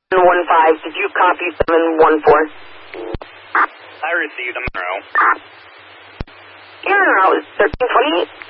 715. Did you copy 714? I received a Monroe. Yeah, no, it's 1328.